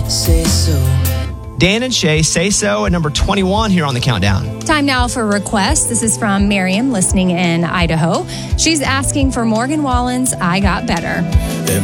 Say so. Dan and Shay, Say So, at number 21 here on the countdown. Time now for requests. This is from Miriam, listening in Idaho. She's asking for Morgan Wallen's I Got Better. Every